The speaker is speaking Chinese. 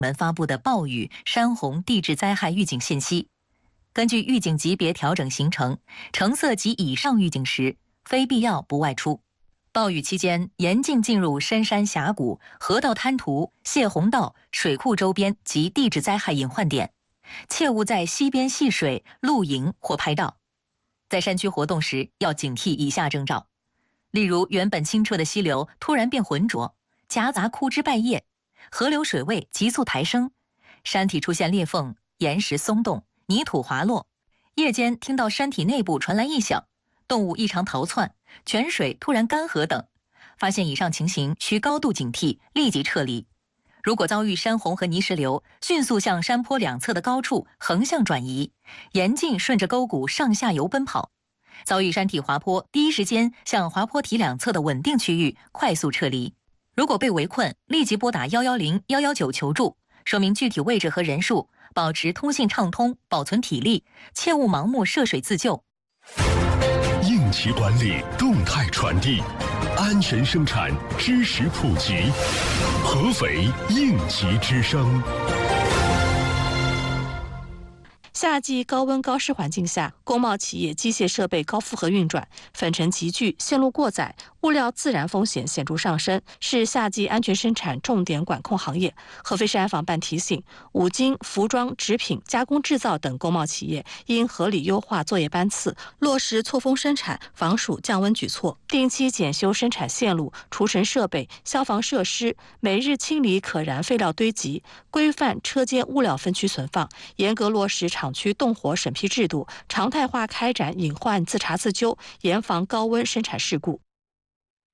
们发布的暴雨、山洪、地质灾害预警信息。根据预警级别调整行程，橙色及以上预警时，非必要不外出。暴雨期间，严禁进入深山峡谷、河道滩涂、泄洪道、水库周边及地质灾害隐患点，切勿在溪边戏水、露营或拍照。在山区活动时，要警惕以下征兆，例如原本清澈的溪流突然变浑浊，夹杂枯枝败叶，河流水位急速抬升，山体出现裂缝，岩石松动，泥土滑落，夜间听到山体内部传来异响，动物异常逃窜，泉水突然干涸等。发现以上情形，需高度警惕，立即撤离。如果遭遇山洪和泥石流，迅速向山坡两侧的高处横向转移，严禁顺着沟谷上下游奔跑。遭遇山体滑坡，第一时间向滑坡体两侧的稳定区域快速撤离。如果被围困，立即拨打110、119求助，说明具体位置和人数，保持通信畅通，保存体力，切勿盲目涉水自救。 应急管理，动态传递，安全生产，知识普及。合肥应急之声。 夏季高温高湿环境下，工贸企业机械设备高负荷运转，粉尘集聚，线路过载，物料自燃风险显著上升，是夏季安全生产重点管控行业。合肥市安防办提醒，五金、服装、纸品、加工制造等工贸企业应合理优化作业班次，落实错峰生产、防暑降温举措，定期检修生产线路、除尘设备、消防设施，每日清理可燃废料堆积，规范车间物料分区存放，严格落实厂区动火审批制度，常态化开展隐患自查自纠，严防高温生产事故。